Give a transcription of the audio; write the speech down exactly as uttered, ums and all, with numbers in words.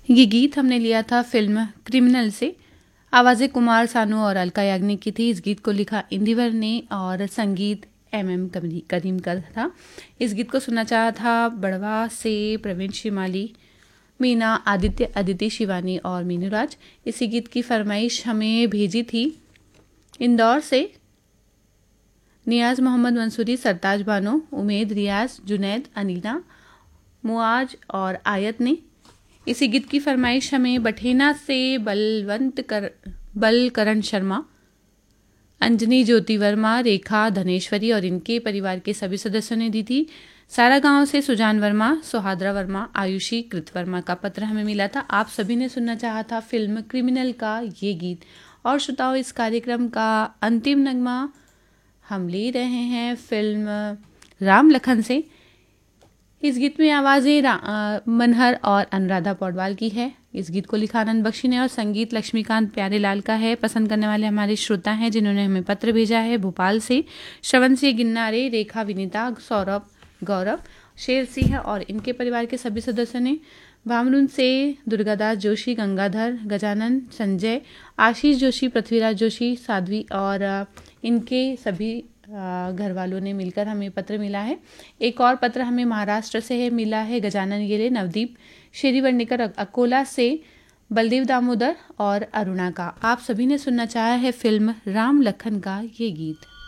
ये गीत हमने लिया था फिल्म क्रिमिनल से। आवाज़ें कुमार सानू और अलका याग्निक की थी। इस गीत को लिखा इंदिवर ने और संगीत एम एम करीम का था। इस गीत को सुनना चाहा था बड़वा से प्रवीण शिमाली, मीना, आदित्य, अदिति, शिवानी और मीनू राज। इसी गीत की फरमाइश हमें भेजी थी इंदौर से नियाज़ मोहम्मद मंसूरी, सरताज बानो, उमेद, रियाज, जुनैद, अनीना, मुआज और आयत ने। इसी गीत की फरमाइश हमें बठेना से बलवंत कर बलकरण शर्मा, अंजनी ज्योति वर्मा, रेखा धनेश्वरी और इनके परिवार के सभी सदस्यों ने दी थी। सारा गांव से सुजान वर्मा, सुहाद्रा वर्मा, आयुषी कृत वर्मा का पत्र हमें मिला था। आप सभी ने सुनना चाहा था फिल्म क्रिमिनल का ये गीत। और श्रोताओं, इस कार्यक्रम का अंतिम नगमा हम ले रहे हैं फिल्म राम लखन से। इस गीत में आवाज़ें मनहर और अनुराधा पौडवाल की है। इस गीत को लिखा आनंद बख्शी ने और संगीत लक्ष्मीकांत प्यारेलाल का है। पसंद करने वाले हमारे श्रोता हैं जिन्होंने हमें पत्र भेजा है भोपाल से श्रवण सिंह गिन्नारे, रेखा विनीता, सौरभ, गौरव, शेर सिंह और इनके परिवार के सभी सदस्यों ने। भामरून से दुर्गादास जोशी, गंगाधर, गजानन, संजय, आशीष जोशी, पृथ्वीराज जोशी, साध्वी और इनके सभी घर वालों ने मिलकर हमें पत्र मिला है। एक और पत्र हमें महाराष्ट्र से है मिला है गजानन गिरे, नवदीप, शेरी वर्णिकर, अकोला से बलदेव दामोदर और अरुणा का। आप सभी ने सुनना चाहा है फिल्म राम लखन का ये गीत।